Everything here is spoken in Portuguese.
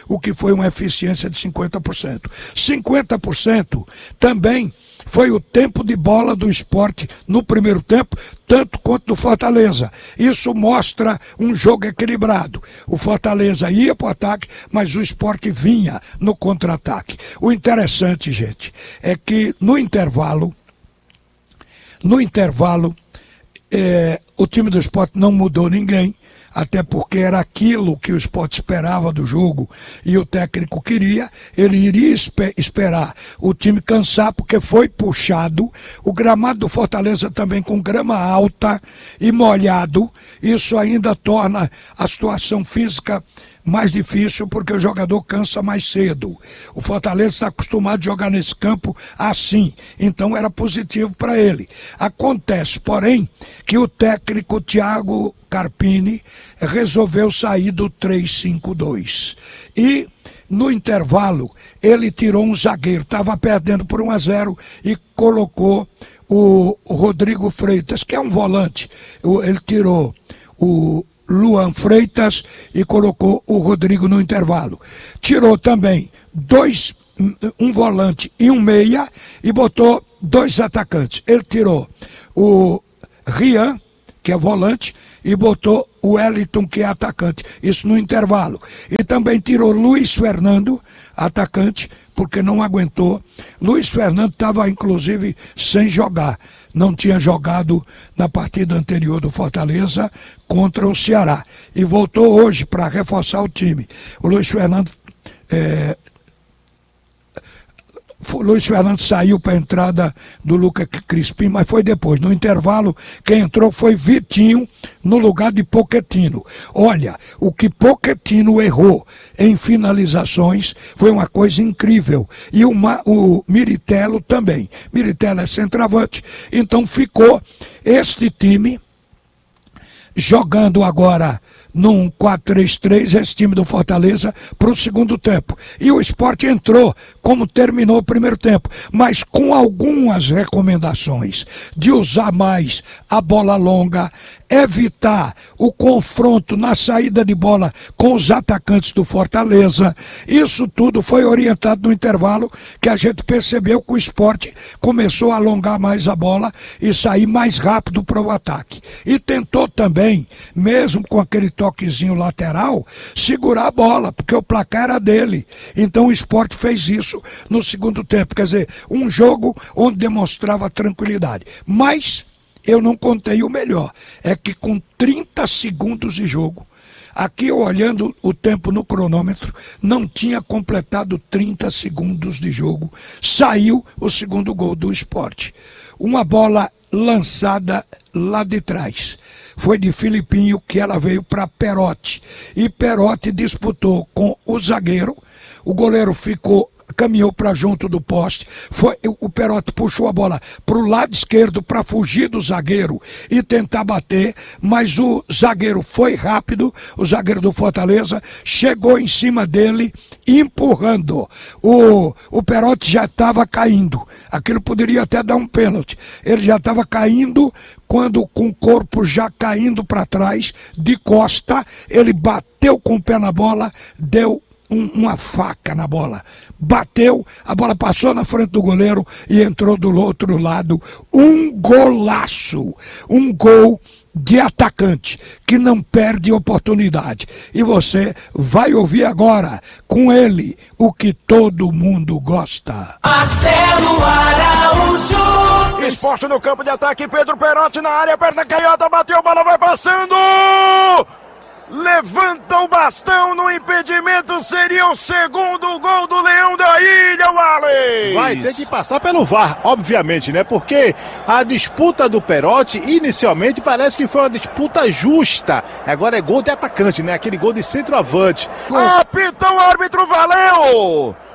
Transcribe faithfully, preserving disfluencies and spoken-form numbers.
o que foi uma eficiência de cinquenta por cento. cinquenta por cento também foi o tempo de bola do Sport no primeiro tempo, tanto quanto do Fortaleza. Isso mostra um jogo equilibrado. O Fortaleza ia para o ataque, mas o Sport vinha no contra-ataque. O interessante, gente, é que no intervalo, no intervalo, é, o time do Sport não mudou ninguém, até porque era aquilo que o Sport esperava do jogo e o técnico queria. Ele iria esper- esperar o time cansar, porque foi puxado. O gramado do Fortaleza também com grama alta e molhado, isso ainda torna a situação física mais difícil, porque o jogador cansa mais cedo. O Fortaleza está acostumado a jogar nesse campo assim, então era positivo para ele. Acontece, porém, que o técnico Thiago Carpini resolveu sair do três cinco dois. E no intervalo ele tirou um zagueiro, estava perdendo por um a zero e colocou o Rodrigo Freitas, que é um volante. Ele tirou o Luan Freitas e colocou o Rodrigo no intervalo. Tirou também dois, um volante e um meia e botou dois atacantes. Ele tirou o Rian, que é volante, e botou o Wellington, que é atacante. Isso no intervalo. E também tirou Luiz Fernando, atacante, porque não aguentou. Luiz Fernando estava, inclusive, sem jogar. Não tinha jogado na partida anterior do Fortaleza contra o Ceará. E voltou hoje para reforçar o time. O Luiz Fernando... É... O Luiz Fernando saiu para a entrada do Lucas Crispim, mas foi depois. No intervalo, quem entrou foi Vitinho, no lugar de Pochettino. Olha, o que Pochettino errou em finalizações foi uma coisa incrível. E o, o Miritello também. Miritello é centroavante. Então ficou este time jogando agora num quatro três três, esse time do Fortaleza, para o segundo tempo. E o Sport entrou como terminou o primeiro tempo, mas com algumas recomendações de usar mais a bola longa, evitar o confronto na saída de bola com os atacantes do Fortaleza. Isso tudo foi orientado no intervalo, que a gente percebeu que o Sport começou a alongar mais a bola e sair mais rápido para o ataque. E tentou também, mesmo com aquele toquezinho lateral, segurar a bola, porque o placar era dele. Então o Sport fez isso no segundo tempo. Quer dizer, um jogo onde demonstrava tranquilidade. Mas eu não contei o melhor. É que com trinta segundos de jogo, aqui olhando o tempo no cronômetro, não tinha completado trinta segundos de jogo, saiu o segundo gol do Sport. Uma bola lançada lá de trás. Foi de Filipinho, que ela veio para Perotti. E Perotti disputou com o zagueiro, o goleiro ficou... caminhou para junto do poste, foi, o Perotti puxou a bola para o lado esquerdo para fugir do zagueiro e tentar bater, mas o zagueiro foi rápido, o zagueiro do Fortaleza chegou em cima dele empurrando. O, o Perotti já estava caindo, aquilo poderia até dar um pênalti, ele já estava caindo quando com o corpo já caindo para trás, de costa, ele bateu com o pé na bola, deu Um, uma faca na bola, bateu, a bola passou na frente do goleiro e entrou do outro lado. Um golaço, um gol de atacante que não perde oportunidade. E você vai ouvir agora com ele o que todo mundo gosta. Marcelo Araújo. Esporte no campo de ataque, Pedro Perotti na área, perna canhota, bateu, a bola vai passando. Levanta o bastão no impedimento, seria o segundo gol do Leão da Ilha, Wallace. Vai ter que passar pelo V A R, obviamente, né? Porque a disputa do Perotti, inicialmente, parece que foi uma disputa justa. Agora é gol de atacante, né? Aquele gol de centroavante. Apita o árbitro, valeu!